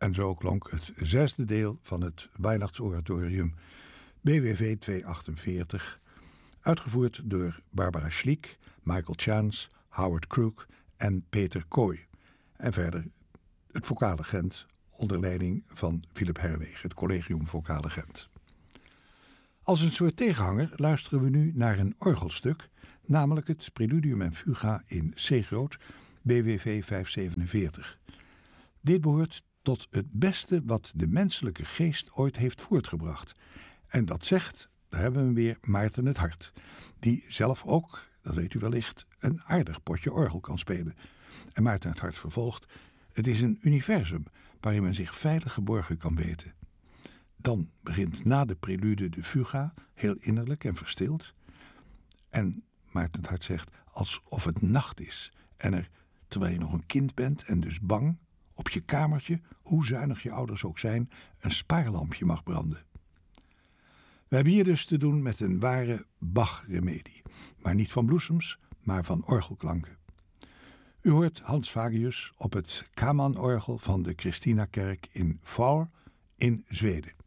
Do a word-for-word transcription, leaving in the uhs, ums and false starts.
En zo klonk het zesde deel van het Weihnachtsoratorium B W V tweehonderdachtenveertig, uitgevoerd door Barbara Schliek, Michael Chance, Howard Crook en Peter Kooi. En verder het Vocale Gent onder leiding van Philip Herwegen, het Collegium Vocale Gent. Als een soort tegenhanger luisteren we nu naar een orgelstuk, namelijk het Preludium en Fuga in C-groot, B W V vijfhonderdzevenenveertig. Dit behoort tot het beste wat de menselijke geest ooit heeft voortgebracht. En dat zegt, daar hebben we weer Maarten het Hart, die zelf ook, dat weet u wellicht, een aardig potje orgel kan spelen. En Maarten het Hart vervolgt: het is een universum waarin men zich veilig geborgen kan weten. Dan begint na de prelude de fuga, heel innerlijk en verstild. En Maarten het Hart zegt, alsof het nacht is en er, terwijl je nog een kind bent en dus bang, op je kamertje, hoe zuinig je ouders ook zijn, een spaarlampje mag branden. We hebben hier dus te doen met een ware Bach-remedie, maar niet van bloesems, maar van orgelklanken. U hoort Hans Fagius op het Kaman-orgel van de Christina-kerk in Faur in Zweden.